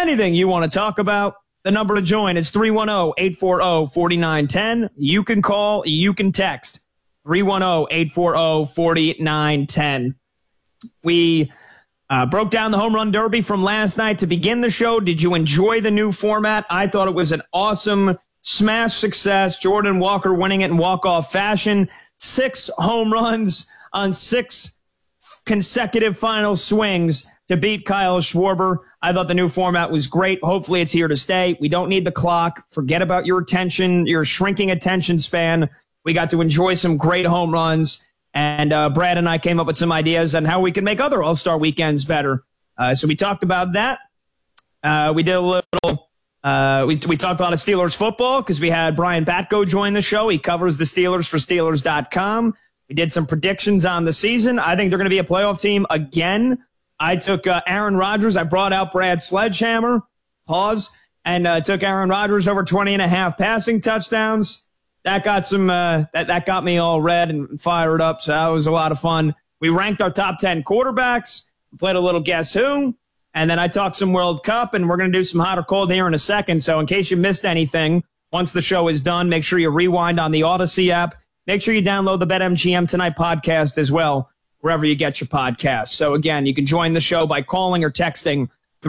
anything you want to talk about, the number to join is 310-840-4910. You can call, you can text 310-840-4910. We broke down the home run derby from last night to begin the show. Did you enjoy the new format? I thought it was an awesome smash success. Jordan Walker winning it in walk-off fashion. 6 home runs on 6 consecutive final swings to beat Kyle Schwarber. I thought the new format was great. Hopefully it's here to stay. We don't need the clock. Forget about your attention, your shrinking attention span. We got to enjoy some great home runs. And Brad and I came up with some ideas on how we can make other All-Star weekends better. So we talked about that. We did a little, we talked a lot of Steelers football because we had Brian Batko join the show. He covers the Steelers for Steelers.com. We did some predictions on the season. I think they're going to be a playoff team again. I took Aaron Rodgers. I brought out Brad Sledgehammer, and took Aaron Rodgers over 20.5 passing touchdowns. That got some. That got me all red and fired up. So that was a lot of fun. We ranked our top 10 quarterbacks. Played a little guess who, and then I talked some World Cup. And we're going to do some hot or cold here in a second. So in case you missed anything, once the show is done, make sure you rewind on the Odyssey app. Make sure you download the BetMGM Tonight podcast as well, wherever you get your podcasts. So, again, you can join the show by calling or texting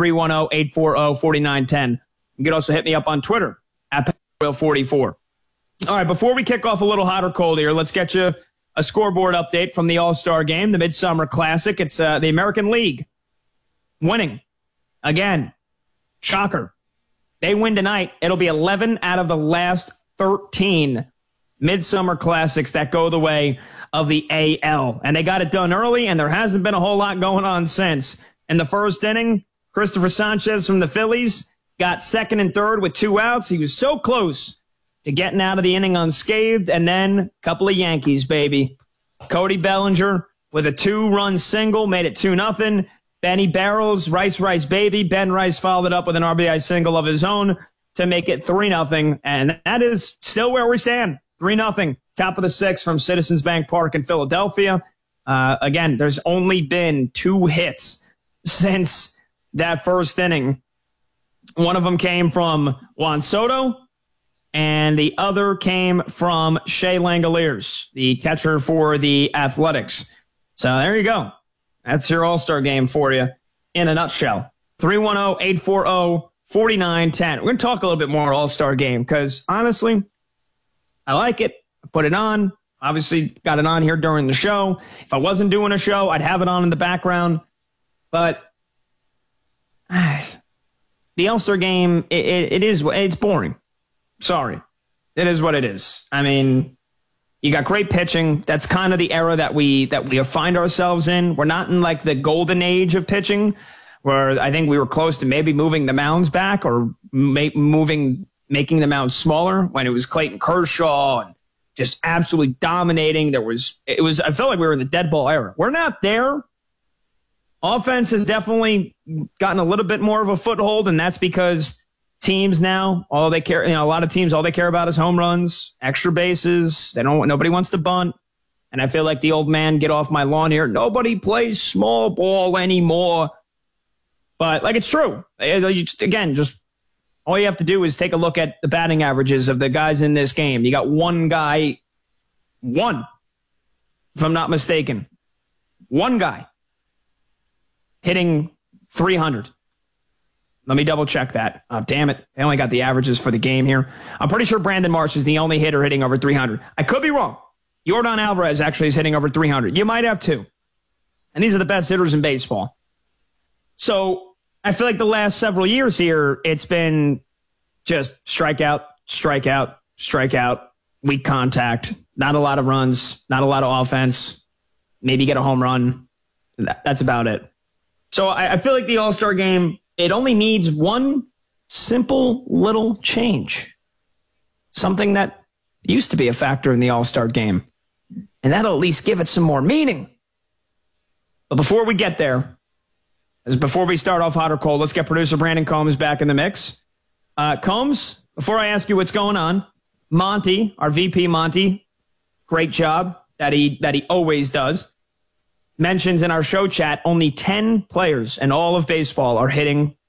310-840-4910. You can also hit me up on Twitter at Will44. All right, before we kick off a little hot or cold here, let's get you a scoreboard update from the All-Star Game, the Midsummer Classic. It's the American League winning again. Shocker. They win tonight. It'll be 11 out of the last 13 Midsummer Classics that go the way of the AL. And they got it done early, and there hasn't been a whole lot going on since. In the first inning, Christopher Sanchez from the Phillies got second and third with 2 outs. He was so close to getting out of the inning unscathed. And then a couple of Yankees, baby. Cody Bellinger with a 2-run single made it 2-0. Benny Barrels, Rice baby. Ben Rice followed it up with an RBI single of his own to make it 3-0. And that is still where we stand. 3-0, top of the 6th from Citizens Bank Park in Philadelphia. Again, there's only been 2 hits since that first inning. One of them came from Juan Soto, and the other came from Shea Langoliers, the catcher for the Athletics. So there you go. That's your All-Star Game for you in a nutshell. 310-840-4910. We're going to talk a little bit more All-Star Game because, honestly, I like it. I put it on. Obviously, got it on here during the show. If I wasn't doing a show, I'd have it on in the background. But the All-Star Game, it's boring. Sorry. It is what it is. I mean, you got great pitching. That's kind of the era that we find ourselves in. We're not in like the golden age of pitching, where I think we were close to maybe moving the mounds back or making the mound smaller when it was Clayton Kershaw and just absolutely dominating. I felt like we were in the dead ball era. We're not there. Offense has definitely gotten a little bit more of a foothold, and that's because teams now, a lot of teams, all they care about is home runs, extra bases. Nobody wants to bunt. And I feel like the old man, get off my lawn here. Nobody plays small ball anymore. But it's true. Just all you have to do is take a look at the batting averages of the guys in this game. You got one guy, if I'm not mistaken, one guy hitting 300. Let me double check that. Oh, damn it. I only got the averages for the game here. I'm pretty sure Brandon Marsh is the only hitter hitting over 300. I could be wrong. Yordan Alvarez actually is hitting over 300. You might have 2. And these are the best hitters in baseball. So I feel like the last several years here, it's been just strikeout, strikeout, strikeout, weak contact, not a lot of runs, not a lot of offense, maybe get a home run. That's about it. So I feel like the All-Star Game, it only needs one simple little change. Something that used to be a factor in the All-Star Game. And that'll at least give it some more meaning. But before we get there, before we start off hot or cold, let's get producer Brandon Combs back in the mix. Combs, before I ask you what's going on, Monty, our VP Monty, great job that he always does, mentions in our show chat only 10 players in all of baseball are hitting